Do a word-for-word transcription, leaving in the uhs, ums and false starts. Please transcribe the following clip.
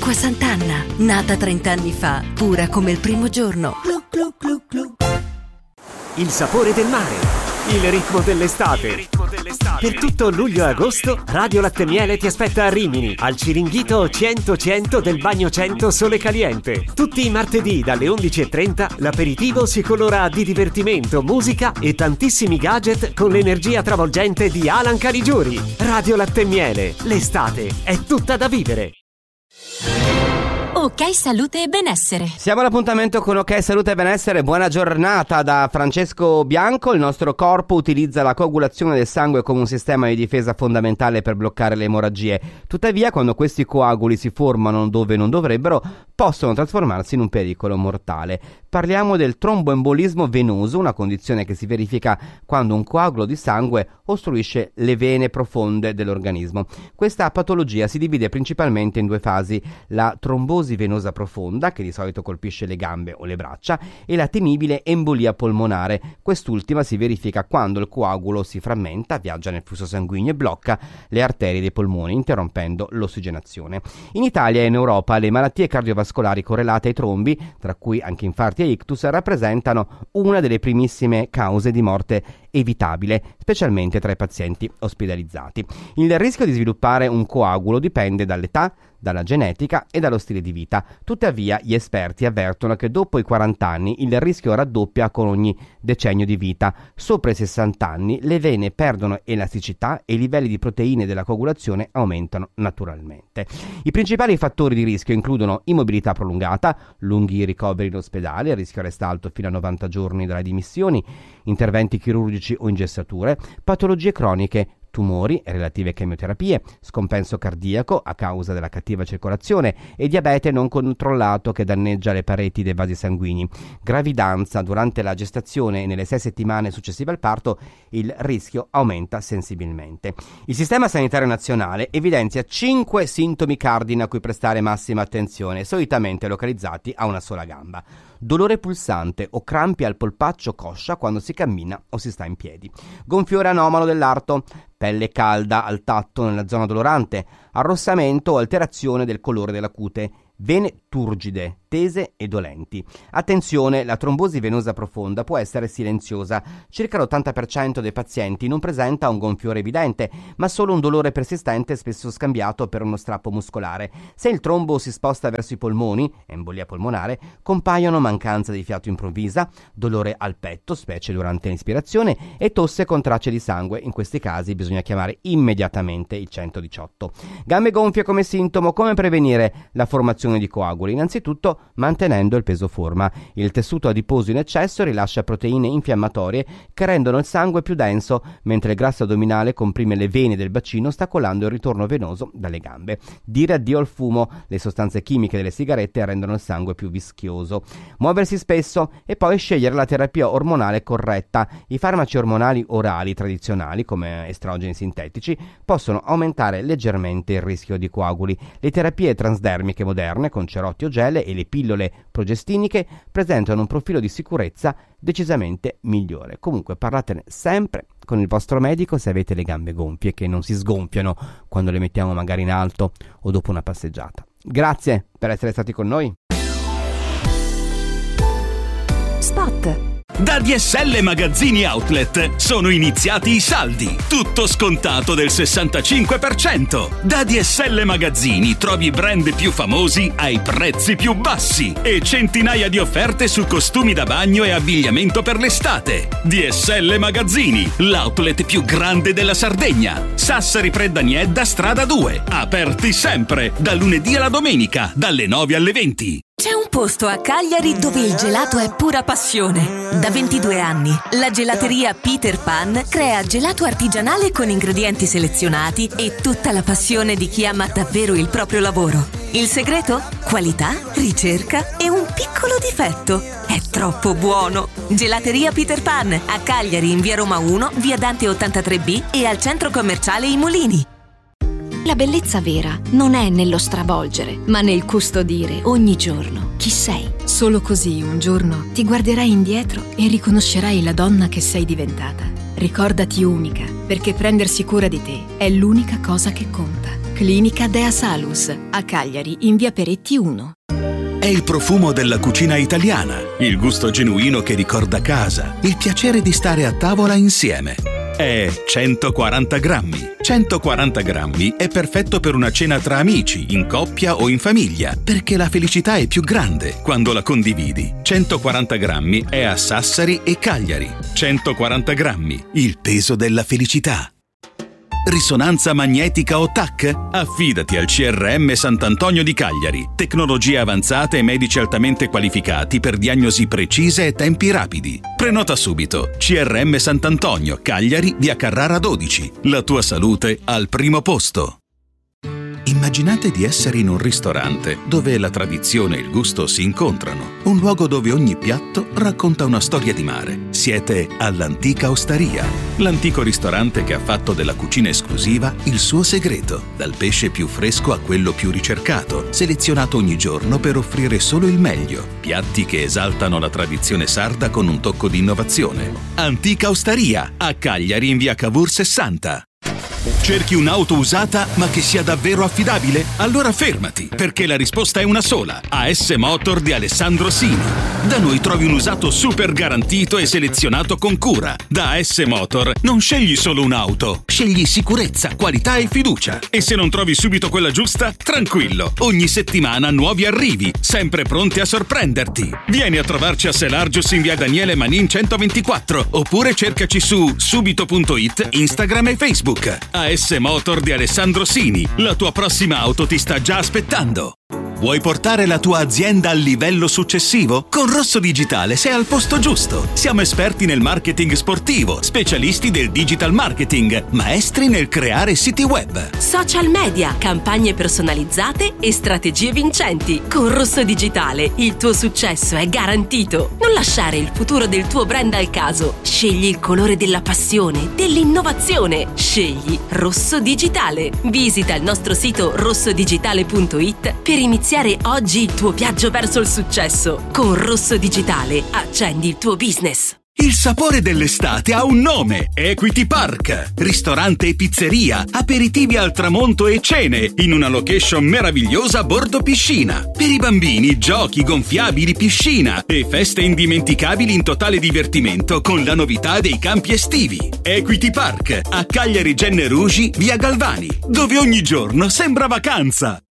Acqua Sant'Anna, nata trent'anni fa, pura come il primo giorno. Glu, glu, glu, glu. Il sapore del mare, il ritmo dell'estate. Il ritmo dell'estate. Per tutto luglio e agosto, Radio Latte Miele ti aspetta a Rimini, al Ciringhito cento cento del Bagno cento Sole Caliente. Tutti i martedì dalle undici e trenta l'aperitivo si colora di divertimento, musica e tantissimi gadget con l'energia travolgente di Alan Caligiuri. Radio Latte Miele, l'estate è tutta da vivere. Ok Salute e Benessere. Siamo all'appuntamento con Ok Salute e Benessere. Buona giornata da Francesco Bianco. Il nostro corpo utilizza la coagulazione del sangue come un sistema di difesa fondamentale per bloccare le emorragie. Tuttavia, quando questi coaguli si formano dove non dovrebbero, possono trasformarsi in un pericolo mortale. Parliamo del tromboembolismo venoso, una condizione che si verifica quando un coagulo di sangue ostruisce le vene profonde dell'organismo. Questa patologia si divide principalmente in due fasi: la trombosi venosa profonda, che di solito colpisce le gambe o le braccia, e la temibile embolia polmonare. Quest'ultima si verifica quando il coagulo si frammenta, viaggia nel flusso sanguigno e blocca le arterie dei polmoni, interrompendo l'ossigenazione. In Italia e in Europa le malattie cardiovascolari correlate ai trombi, tra cui anche infarti e ictus, rappresentano una delle primissime cause di morte evitabile, specialmente tra i pazienti ospedalizzati. Il rischio di sviluppare un coagulo dipende dall'età, dalla genetica e dallo stile di vita. Tuttavia, gli esperti avvertono che dopo i quaranta anni il rischio raddoppia con ogni decennio di vita. Sopra i sessanta anni le vene perdono elasticità e i livelli di proteine della coagulazione aumentano naturalmente. I principali fattori di rischio includono immobilità prolungata, lunghi ricoveri in ospedale, il rischio resta alto fino a novanta giorni dalle dimissioni, interventi chirurgici o ingessature, patologie croniche, tumori e relative chemioterapie, scompenso cardiaco a causa della cattiva circolazione e diabete non controllato che danneggia le pareti dei vasi sanguigni. Gravidanza: durante la gestazione e nelle sei settimane successive al parto il rischio aumenta sensibilmente. Il Sistema Sanitario Nazionale evidenzia cinque sintomi cardine a cui prestare massima attenzione, solitamente localizzati a una sola gamba: dolore pulsante o crampi al polpaccio coscia quando si cammina o si sta in piedi, gonfiore anomalo dell'arto, pelle calda al tatto nella zona dolorante, arrossamento o alterazione del colore della cute, vene turgide, tese e dolenti. Attenzione, la trombosi venosa profonda può essere silenziosa. Circa l'ottanta per cento dei pazienti non presenta un gonfiore evidente, ma solo un dolore persistente, spesso scambiato per uno strappo muscolare. Se il trombo si sposta verso i polmoni, embolia polmonare, compaiono mancanza di fiato improvvisa, dolore al petto, specie durante l'ispirazione, e tosse con tracce di sangue. In questi casi bisogna chiamare immediatamente il centodiciotto. Gambe gonfie come sintomo. Come prevenire la formazione di coaguli? Innanzitutto mantenendo il peso forma. Il tessuto adiposo in eccesso rilascia proteine infiammatorie che rendono il sangue più denso, mentre il grasso addominale comprime le vene del bacino, ostacolando il ritorno venoso dalle gambe. Dire addio al fumo. Le sostanze chimiche delle sigarette rendono il sangue più vischioso. Muoversi spesso e poi scegliere la terapia ormonale corretta. I farmaci ormonali orali tradizionali, come estrogeni sintetici, possono aumentare leggermente il rischio di coaguli. Le terapie transdermiche moderne, con cerotti o gel, e le pillole progestiniche presentano un profilo di sicurezza decisamente migliore. Comunque parlatene sempre con il vostro medico se avete le gambe gonfie, che non si sgonfiano quando le mettiamo magari in alto o dopo una passeggiata. Grazie per essere stati con noi. Spot. Da D S L Magazzini Outlet sono iniziati i saldi, tutto scontato del sessantacinque per cento. Da D S L Magazzini trovi i brand più famosi ai prezzi più bassi e centinaia di offerte su costumi da bagno e abbigliamento per l'estate. D S L Magazzini, l'outlet più grande della Sardegna. Sassari Preddaniedda, strada due, aperti sempre, dal lunedì alla domenica, dalle nove alle venti. C'è un posto a Cagliari dove il gelato è pura passione. Da ventidue anni, la gelateria Peter Pan crea gelato artigianale con ingredienti selezionati e tutta la passione di chi ama davvero il proprio lavoro. Il segreto? Qualità, ricerca e un piccolo difetto: è troppo buono. Gelateria Peter Pan a Cagliari in via Roma uno, via Dante ottantatré B e al centro commerciale I Mulini. La bellezza vera non è nello stravolgere, ma nel custodire ogni giorno chi sei. Solo così un giorno ti guarderai indietro e riconoscerai la donna che sei diventata. Ricordati unica, perché prendersi cura di te è l'unica cosa che conta. Clinica Dea Salus, a Cagliari, in via Peretti uno. È il profumo della cucina italiana, il gusto genuino che ricorda casa, il piacere di stare a tavola insieme. È centoquaranta grammi. centoquaranta grammi è perfetto per una cena tra amici, in coppia o in famiglia, perché la felicità è più grande quando la condividi. centoquaranta grammi è a Sassari e Cagliari. centoquaranta grammi, il peso della felicità. Risonanza magnetica o T A C? Affidati al C R M Sant'Antonio di Cagliari. Tecnologie avanzate e medici altamente qualificati per diagnosi precise e tempi rapidi. Prenota subito. C R M Sant'Antonio, Cagliari, via Carrara dodici. La tua salute al primo posto. Immaginate di essere in un ristorante dove la tradizione e il gusto si incontrano. Un luogo dove ogni piatto racconta una storia di mare. Siete all'Antica Osteria, l'antico ristorante che ha fatto della cucina esclusiva il suo segreto. Dal pesce più fresco a quello più ricercato, selezionato ogni giorno per offrire solo il meglio. Piatti che esaltano la tradizione sarda con un tocco di innovazione. Antica Osteria, a Cagliari in via Cavour sessanta. Cerchi un'auto usata ma che sia davvero affidabile? Allora fermati, perché la risposta è una sola. A S Motor di Alessandro Sini. Da noi trovi un usato super garantito e selezionato con cura. Da A S Motor non scegli solo un'auto, scegli sicurezza, qualità e fiducia. E se non trovi subito quella giusta, tranquillo, ogni settimana nuovi arrivi, sempre pronti a sorprenderti. Vieni a trovarci a Selargius in via Daniele Manin centoventiquattro, oppure cercaci su subito punto it, Instagram e Facebook. A S Motor di Alessandro Sini, la tua prossima auto ti sta già aspettando. Vuoi portare la tua azienda al livello successivo? Con Rosso Digitale sei al posto giusto. Siamo esperti nel marketing sportivo, specialisti del digital marketing, maestri nel creare siti web, social media, campagne personalizzate e strategie vincenti. Con Rosso Digitale il tuo successo è garantito. Non lasciare il futuro del tuo brand al caso. Scegli il colore della passione, dell'innovazione. Scegli Rosso Digitale. Visita il nostro sito rosso digitale punto it per iniziare oggi il tuo viaggio verso il successo. Con Rosso Digitale accendi il tuo business. Il sapore dell'estate ha un nome: Equity Park. Ristorante e pizzeria, aperitivi al tramonto e cene in una location meravigliosa a bordo piscina. Per i bambini, giochi, gonfiabili, piscina e feste indimenticabili in totale divertimento con la novità dei campi estivi. Equity Park a Cagliari Genne Rugi, via Galvani, dove ogni giorno sembra vacanza.